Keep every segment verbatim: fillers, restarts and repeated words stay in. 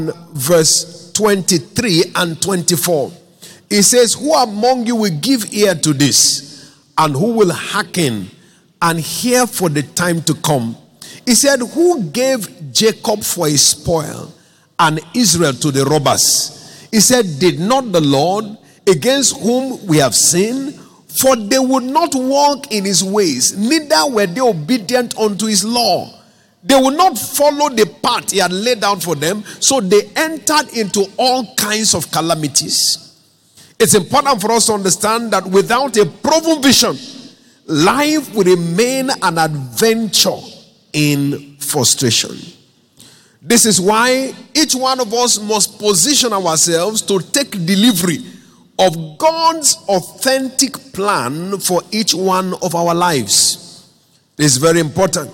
verse twenty-three and twenty-four. It says, who among you will give ear to this, and who will hearken and hear for the time to come? He said, who gave Jacob for a spoil and Israel to the robbers? He said, did not the Lord, against whom we have sinned? For they would not walk in his ways, neither were they obedient unto his law. They would not follow the path he had laid down for them, so they entered into all kinds of calamities. It's important for us to understand that without a proven vision, life will remain an adventure in frustration. This is why each one of us must position ourselves to take delivery of God's authentic plan for each one of our lives. This is very important.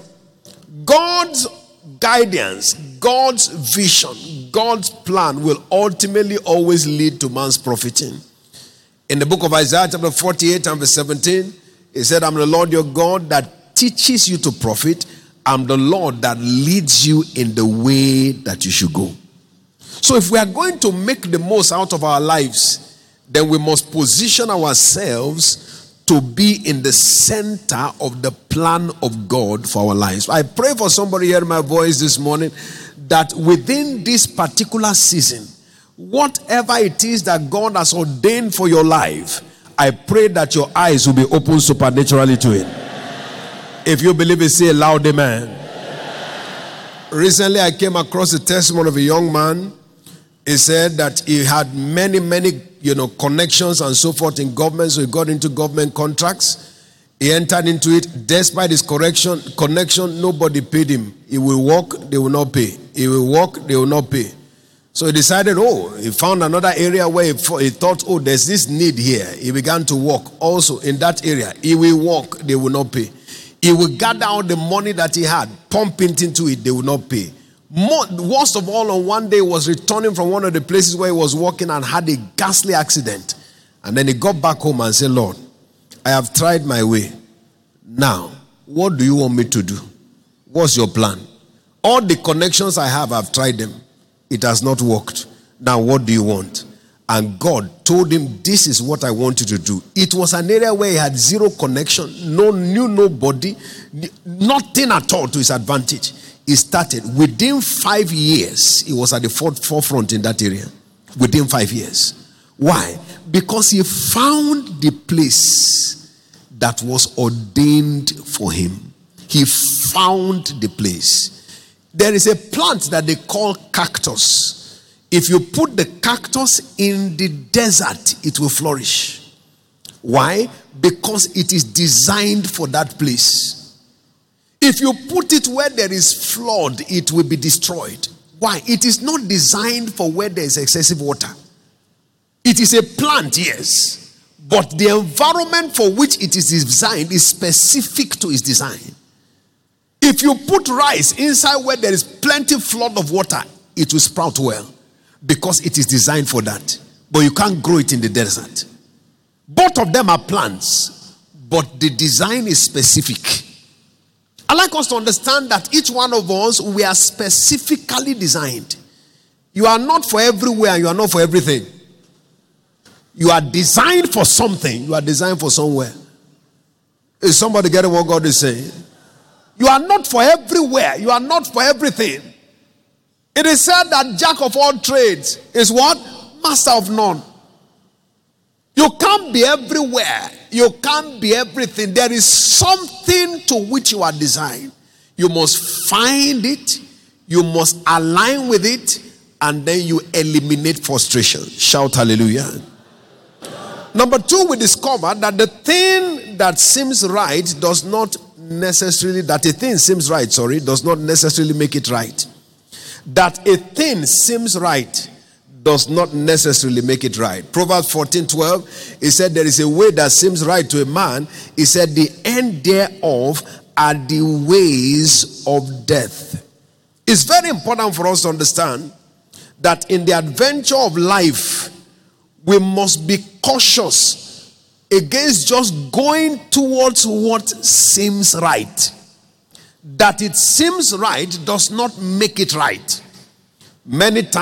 God's guidance, God's vision, God's plan will ultimately always lead to man's profiting. In the book of Isaiah chapter forty-eight and verse seventeen, he said, I'm the Lord your God that teaches you to profit. I'm the Lord that leads you in the way that you should go. So if we are going to make the most out of our lives, then we must position ourselves to be in the center of the plan of God for our lives. I pray for somebody hearing my voice this morning that within this particular season, whatever it is that God has ordained for your life, I pray that your eyes will be opened supernaturally to it. If you believe it, say a loud amen. Recently, I came across the testimony of a young man. He said that he had many, many, you know, connections and so forth in government, so he got into government contracts. He entered into it. Despite his correction, connection, nobody paid him. He will work, they will not pay. He will work, they will not pay. So he decided, oh, he found another area where he, he thought, oh, there's this need here. He began to work also in that area. He will work, they will not pay. He will gather all the money that he had, pump it into it, they will not pay. More, worst of all, on one day, he was returning from one of the places where he was working and had a ghastly accident. And then he got back home and said, Lord, I have tried my way. Now, what do you want me to do? What's your plan? All the connections I have, I've tried them. It has not worked. Now, what do you want? And God told him, this is what I want you to do. It was an area where he had zero connection, no knew nobody, nothing at all to his advantage. He started. Within five years, he was at the forefront in that area. Within five years. Why? Because he found the place that was ordained for him. He found the place. There is a plant that they call cactus. If you put the cactus in the desert, it will flourish. Why? Because it is designed for that place. If you put it where there is flood, it will be destroyed. Why? It is not designed for where there is excessive water. It is a plant, yes, but the environment for which it is designed is specific to its design. If you put rice inside where there is plenty flood of water, it will sprout well. Because it is designed for that. But you can't grow it in the desert. Both of them are plants, but the design is specific. I like us to understand that each one of us, we are specifically designed. You are not for everywhere, you are not for everything. You are designed for something, you are designed for somewhere. Is somebody getting what God is saying? You are not for everywhere, you are not for everything. It is said that jack of all trades is what? Master of none. You can't be everywhere. You can't be everything. There is something to which you are designed. You must find it. You must align with it. And then you eliminate frustration. Shout hallelujah. Number two, we discover that the thing that seems right does not necessarily, that a thing seems right, sorry, does not necessarily make it right. That a thing seems right does not necessarily make it right. Proverbs fourteen twelve, it said there is a way that seems right to a man. It said the end thereof are the ways of death. It's very important for us to understand that in the adventure of life, we must be cautious against just going towards what seems right. That it seems right does not make it right. Many times